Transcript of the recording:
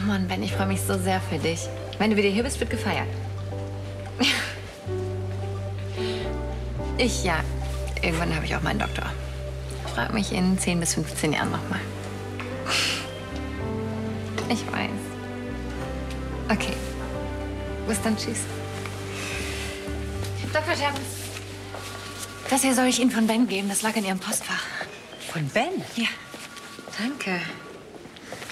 Mann, Ben, ich freue mich so sehr für dich. Wenn du wieder hier bist, wird gefeiert. Irgendwann habe ich auch meinen Doktor. Frag mich in 10 bis 15 Jahren nochmal. Ich weiß. Okay. Bis dann, tschüss. Dr. Scherz. Das hier soll ich Ihnen von Ben geben. Das lag in Ihrem Postfach. Von Ben? Ja. Danke.